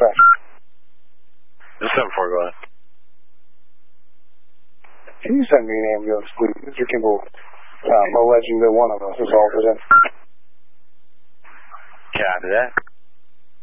dispatch. The 7-4, go ahead. Can you send me an ambulance, please? Mr. Kimball, alleging that one of us assaulted him. Copy that.